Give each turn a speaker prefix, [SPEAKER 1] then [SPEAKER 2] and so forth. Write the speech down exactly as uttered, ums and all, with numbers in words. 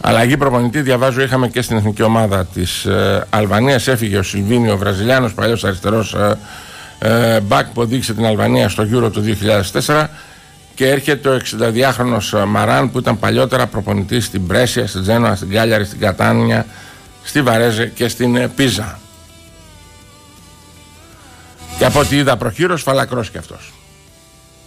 [SPEAKER 1] Αλλαγή προπονητή, διαβάζω, είχαμε και στην εθνική ομάδα της ε, Αλβανίας. Έφυγε ο Σιλβίνιο, ο Βραζιλιάνος, παλιός αριστερός ε, ε, μπακ που οδήγησε την Αλβανία στο Euro του δύο χιλιάδες τέσσερα, και έρχεται ο εξηνταδυάχρονος Μαράν, που ήταν παλιότερα προπονητής στην Μπρέσια, στην Τζένοα, στην Κάλιαρη, στην Κατάνια, στη Βαρέζε και στην Πίζα. Και από ό,τι είδα προχείρος, φαλακρός κι αυτός.